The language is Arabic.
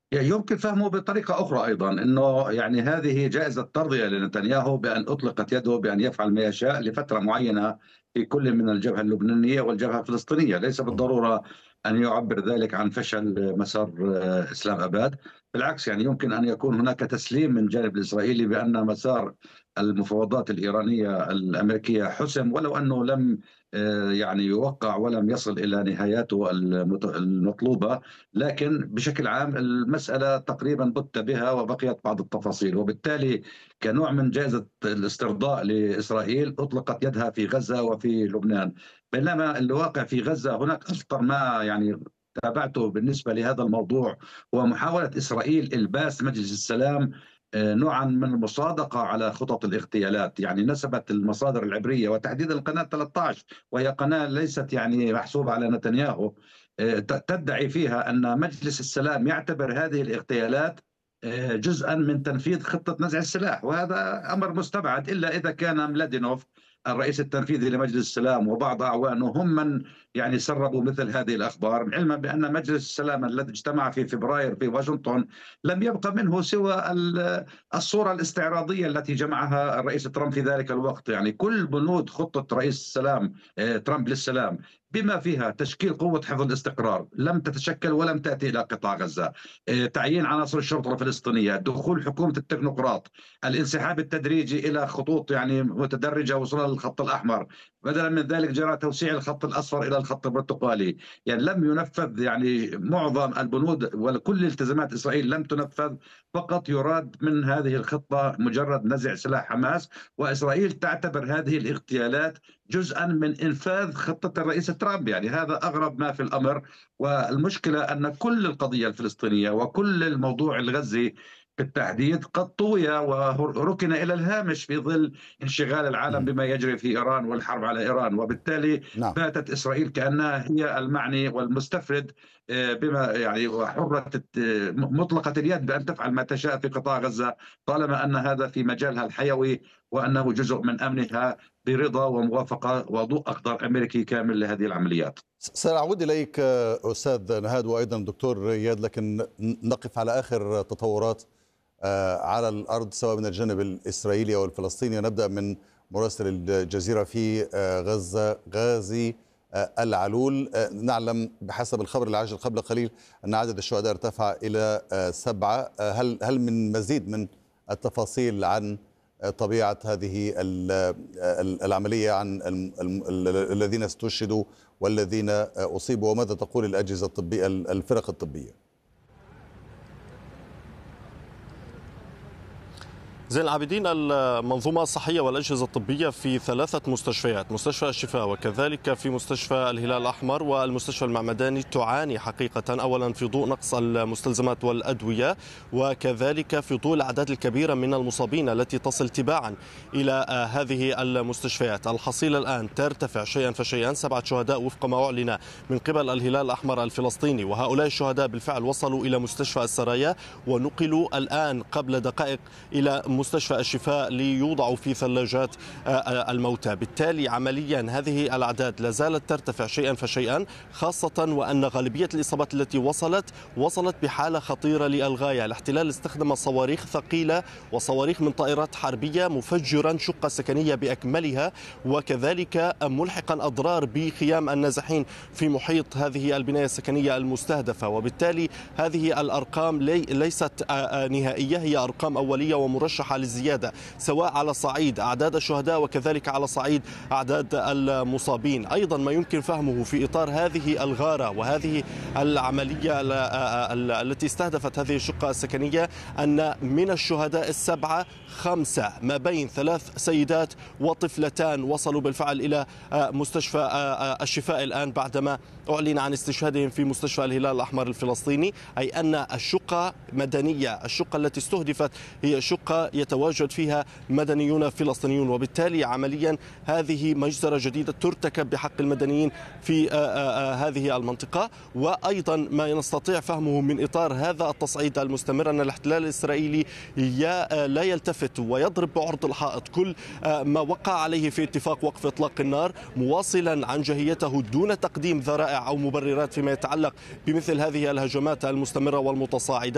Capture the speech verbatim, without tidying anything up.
يمكن فهمه بطريقة أخرى أيضًا، إنه يعني هذه جائزة ترضية لنتنياهو بأن أطلقت يده بأن يفعل ما يشاء لفترة معينة في كل من الجبهة اللبنانية والجبهة الفلسطينية، ليس إمم. بالضرورة أن يعبر ذلك عن فشل مسار آه، إسلام أباد، بالعكس يعني يمكن أن يكون هناك تسليم من الجانب الإسرائيلي بأن مسار المفاوضات الإيرانية الأمريكية حُسم، ولو أنه لم آآ يعني يوقّع ولم يصل إلى نهاياته المت المطلوبة، لكن بشكل عام المسألة تقريبا بت بها وبقيت بعض التفاصيل، وبالتالي كنوع من جائزة الاسترضاء لإسرائيل أطلقت يدها في غزة وفي لبنان، بينما الواقع في غزة هناك أخطر ما يعني تابعته بالنسبة لهذا الموضوع هو محاولة إسرائيل إلباس مجلس السلام آه، نوعا من المصادقة على خطط الاغتيالات. يعني نسبت المصادر العبرية وتحديدا القناة ثلاثة عشر، وهي قناة ليست يعني محسوبة على نتنياهو، آه، تدعي فيها أن مجلس السلام يعتبر هذه الاغتيالات آه، جزءا من تنفيذ خطة نزع السلاح، وهذا أمر مستبعد إلا إذا كان ملادينوف الرئيس التنفيذي لمجلس السلام وبعض أعوانه هم من يعني سربوا مثل هذه الأخبار، علما بأن مجلس السلام الذي اجتمع في فبراير في واشنطن لم يبقى منه سوى الصورة الاستعراضية التي جمعها الرئيس ترامب في ذلك الوقت. يعني كل بنود خطة رئيس السلام آه، ترامب للسلام بما فيها تشكيل قوة حفظ الاستقرار لم تتشكل ولم تأتي إلى قطاع غزة، آه، تعيين عناصر الشرطة الفلسطينية، دخول حكومة التكنوقراط، الانسحاب التدريجي إلى خطوط يعني متدرجة وصولا للخط الأحمر، بدلا من ذلك جرى توسيع الخط الأصفر إلى الخط البرتقالي. يعني لم ينفذ يعني معظم البنود وكل التزامات إسرائيل لم تنفذ، فقط يراد من هذه الخطة مجرد نزع سلاح حماس، وإسرائيل تعتبر هذه الاغتيالات جزءا من إنفاذ خطة الرئيس ترامب. يعني هذا أغرب ما في الأمر، والمشكلة أن كل القضية الفلسطينية وكل الموضوع الغزي بالتحديد قد طوي وركن إلى الهامش في ظل انشغال العالم اهم. بما يجري في إيران والحرب على إيران، وبالتالي نعم. باتت إسرائيل كأنها هي المعني والمستفرد آه، بما يعني وحرة الت- مطلقة اليد بأن تفعل ما تشاء في قطاع غزة طالما أن هذا في مجالها الحيوي وأنه جزء من أمنها، برضا وموافقة وضوء أخضر أمريكي كامل لهذه العمليات. س سأعود إليك آه، أستاذ نهاد وأيضًا دكتور إياد، لكن ن نقف على آخر تطورات آه، على الأرض سواء من الجانب الإسرائيلي أو الفلسطيني. نبدأ من مراسل الجزيرة في آه، غزة غازي آه، العلول. آه، نعلم بحسب الخبر العاجل قبل قليل أن عدد الشهداء ارتفع إلى آه، سبعة. آه، هل هل من مزيد من التفاصيل عن آه، طبيعة هذه ال- آه، العملية، عن الم- الم- ال- الذين استشهدوا والذين آه، أصيبوا، وماذا تقول الأجهزة الطبية الفرق الطبية؟ زين العابدين، المنظومة الصحية والأجهزة الطبية في ثلاثة مستشفيات، مستشفى الشفاء وكذلك في مستشفى الهلال الأحمر والمستشفى المعمداني، تعاني حقيقة أولا في ضوء نقص المستلزمات والأدوية، وكذلك في ضوء الأعداد الكبيرة من المصابين التي تصل تباعا إلى هذه المستشفيات. الحصيلة الآن ترتفع شيئا فشيئا، سبعة شهداء وفق ما أعلن من قبل الهلال الأحمر الفلسطيني، وهؤلاء الشهداء بالفعل وصلوا إلى مستشفى السرايا ونقلوا الآن قبل دقائق إلى مستشفى الشفاء ليوضعوا في ثلاجات الموتى. بالتالي عمليا هذه الأعداد لا زالت ترتفع شيئا فشيئا، خاصة وأن غالبية الإصابات التي وصلت وصلت بحالة خطيرة للغاية. الاحتلال استخدم صواريخ ثقيلة وصواريخ من طائرات حربية مفجرا شقة سكنية بأكملها، وكذلك ملحقا أضرار بخيام النازحين في محيط هذه البناية السكنية المستهدفة. وبالتالي هذه الأرقام لي ليست نهائية، هي أرقام أولية ومرشحة للزيادة، سواء على صعيد أعداد الشهداء وكذلك على صعيد أعداد المصابين. أيضا ما يمكن فهمه في إطار هذه الغارة وهذه العملية التي استهدفت هذه الشقة السكنية أن من الشهداء السبعة خمسة ما بين ثلاث سيدات وطفلتان وصلوا بالفعل إلى مستشفى الشفاء الآن بعدما أعلن عن استشهادهم في مستشفى الهلال الأحمر الفلسطيني، أي أن الشقة مدنية. الشقة التي استهدفت هي شقة يتواجد فيها مدنيون فلسطينيون، وبالتالي عمليا هذه مجزرة جديدة ترتكب بحق المدنيين في هذه المنطقة. وأيضا ما نستطيع فهمه من إطار هذا التصعيد المستمر أن الاحتلال الإسرائيلي لا يلتفت ويضرب بعرض الحائط كل ما وقع عليه في اتفاق وقف إطلاق النار، مواصلا عنجهيته دون تقديم ذرائع أو مبررات فيما يتعلق بمثل هذه الهجمات المستمرة والمتصاعدة.